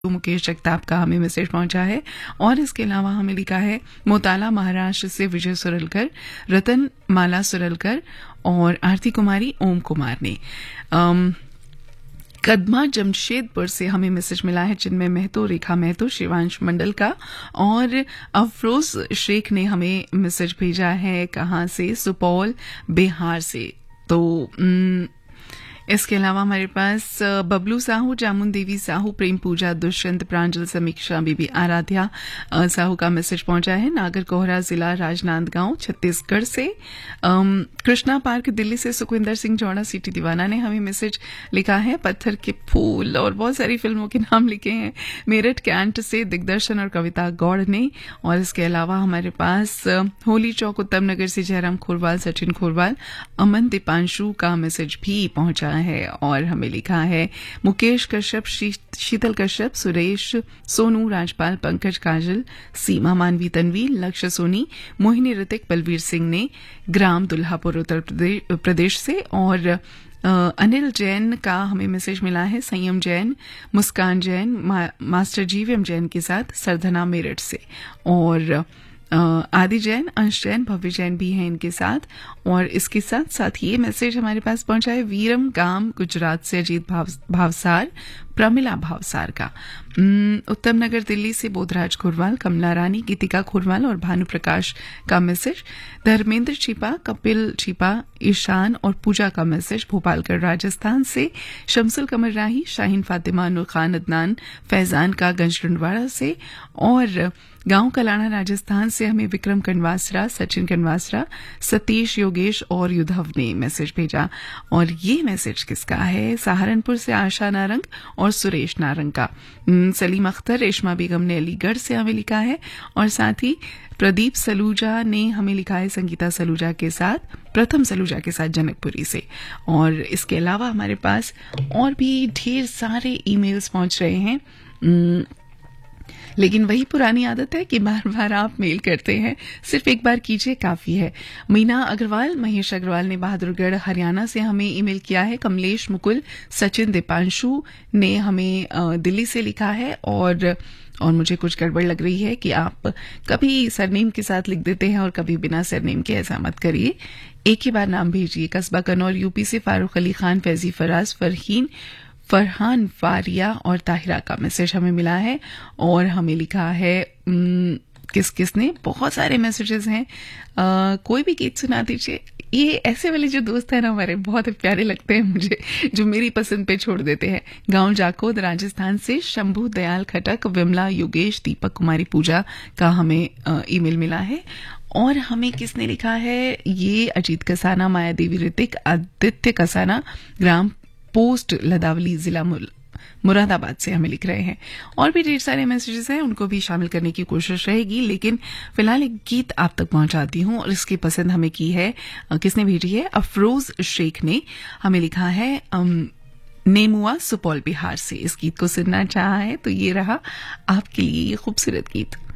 मुकेश जगताप का हमें मैसेज पहुंचा है। और इसके अलावा हमें लिखा है मोताला महाराष्ट्र से विजय सुरलकर, रतन माला सुरलकर और आरती कुमारी ओम कुमार ने। कदमा जमशेदपुर से हमें मैसेज मिला है जिनमें महतो, रेखा महतो, शिवांश मंडल का। और अफरोज शेख ने हमें मैसेज भेजा है कहाँ से, सुपौल बिहार से। तो इसके अलावा हमारे पास बबलू साहू, जामुन देवी साहू, प्रेम पूजा, दुष्यंत, प्रांजल, समीक्षा, बीबी आराध्या साहू का मैसेज पहुंचा है नागर कोहरा जिला राजनांदगांव छत्तीसगढ़ से। कृष्णा पार्क दिल्ली से सुखविंदर सिंह जौड़ा सिटी दीवाना ने हमें मैसेज लिखा है। पत्थर के फूल और बहुत सारी फिल्मों के नाम लिखे हैं। मेरठ कैंट से दिग्दर्शन और कविता गौड़ ने। और इसके अलावा हमारे पास होली चौक उत्तम नगर से जयराम खोरवाल, सचिन खोरवाल, अमन दीपांशु का मैसेज भी पहुंचा है। और हमें लिखा है मुकेश कश्यप, शीतल कश्यप, सुरेश, सोनू, राजपाल, पंकज, काजल, सीमा, मानवी, तन्वी, लक्ष्य सोनी, मोहिनी, ऋतिक, बलवीर सिंह ने ग्राम दुल्हापुर उत्तर प्रदेश से। और अनिल जैन का हमें मैसेज मिला है, संयम जैन, मुस्कान जैन, मास्टर जीवीएम जैन के साथ सरधना मेरठ से। और आदि जैन, अंश जैन, भव्य जैन भी हैं इनके साथ। और इसके साथ साथ ये मैसेज हमारे पास पहुंचा है वीरम गाम गुजरात से अजीत भावसार, प्रमिला भावसार का। उत्तम नगर दिल्ली से बोधराज खुरवाल, कमला रानी, गीतिका खुरवाल और भानु प्रकाश का मैसेज। धर्मेंद्र छिपा, कपिल छिपा, ईशान और पूजा का मैसेज भोपालगढ़ राजस्थान से। शमसुल कमर राही, शाहीन फातिमा, नूर खान, अदनान फैजान का गंजडुंडवाड़ा से। और गांव कलाना राजस्थान से हमें विक्रम कनवासरा, सचिन कनवासरा, सतीश, योगेश और युद्धव ने मैसेज भेजा। और ये मैसेज किसका है? सहारनपुर से आशा नारंग और सुरेश नारंग का। सलीम अख्तर, रेशमा बेगम ने अलीगढ़ से हमें लिखा है। और साथ ही प्रदीप सलूजा ने हमें लिखा है संगीता सलूजा के साथ, प्रथम सलूजा के साथ जनकपुरी से। और इसके अलावा हमारे पास और भी ढेर सारे ईमेल्स पहुंच रहे हैं। लेकिन वही पुरानी आदत है कि बार बार आप मेल करते हैं, सिर्फ एक बार कीजिए काफी है। मीना अग्रवाल, महेश अग्रवाल ने बहादुरगढ़ हरियाणा से हमें ईमेल किया है। कमलेश, मुकुल, सचिन, दीपांशु ने हमें दिल्ली से लिखा है। और मुझे कुछ गड़बड़ लग रही है कि आप कभी सरनेम के साथ लिख देते हैं और कभी बिना सरनेम के। ऐसा मत करिए, एक ही बार नाम भेजिए। कस्बा कन्नौर यूपी से फारूक अली खान, फैजी फराज, फरहान फारिया और ताहिरा का मैसेज हमें मिला है। और हमें लिखा है किसने, बहुत सारे मैसेजेस हैं। कोई भी गीत सुना दीजिए। ये ऐसे वाले जो दोस्त हैं ना हमारे, बहुत प्यारे लगते हैं मुझे, जो मेरी पसंद पे छोड़ देते हैं। गांव जाकोद राजस्थान से शंभू दयाल खटक, विमला, योगेश, दीपक, कुमारी पूजा का हमें ईमेल मिला है। और हमें किसने लिखा है? ये अजीत कसाना, माया देवी, ऋतिक, आदित्य कसाना, ग्राम पोस्ट लदावली, जिला मुरादाबाद से हमें लिख रहे हैं। और भी ढेर सारे मैसेजेस हैं, उनको भी शामिल करने की कोशिश रहेगी। लेकिन फिलहाल एक गीत आप तक पहुंचाती हूं। और इसकी पसंद हमें की है, किसने भेजी है? अफरोज शेख ने हमें लिखा है नेमुआ, सुपौल बिहार से। इस गीत को सुनना चाहा है तो ये रहा आपके लिए ये खूबसूरत गीत।